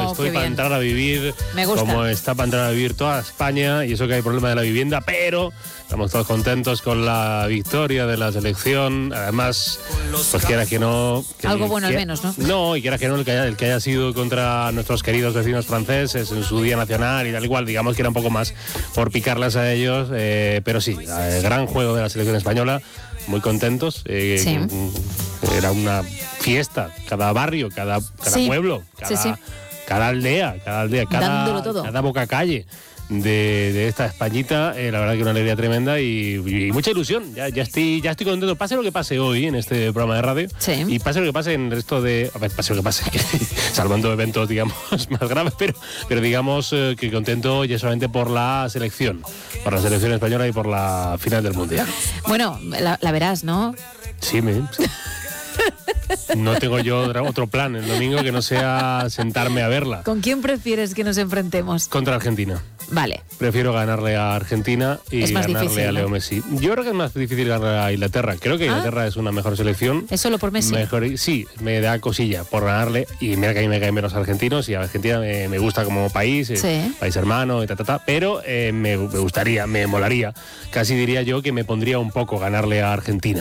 estoy para entrar a vivir. Me gusta. Como está para entrar a vivir toda España, y eso que hay problema de la vivienda, pero estamos todos contentos con la victoria de la selección. Además, pues quieras que no... Algo bueno al menos, ¿no? No, y quieras que no, el que haya sido contra nuestros queridos vecinos franceses en su día nacional y tal igual, digamos que era un poco más por picarlas a ellos, pero sí, gran juego de la selección española, muy contentos. Sí. Era una fiesta, cada barrio, cada pueblo, cada aldea, Dándolo todo. cada boca calle de esta Españita, la verdad que una alegría tremenda y mucha ilusión. Ya estoy contento, pase lo que pase hoy en este programa de radio, sí, y pase lo que pase en el resto de... A ver, pase lo que pase, salvando eventos, digamos, más graves, pero digamos que contento ya solamente por la selección española y por la final del Mundial. Bueno, la verás, ¿no? Sí, no tengo yo otro plan el domingo que no sea sentarme a verla. ¿Con quién prefieres que nos enfrentemos? Contra Argentina. Vale. Prefiero ganarle a Argentina y es más ganarle difícil, a Leo Messi. Yo creo que es más difícil ganarle a Inglaterra. Creo que Inglaterra es una mejor selección. ¿Es solo por Messi? Sí, me da cosilla por ganarle. Y mira que a mí me caen menos argentinos y a Argentina me gusta como país, país hermano y pero me gustaría, me molaría. Casi diría yo que me pondría un poco ganarle a Argentina.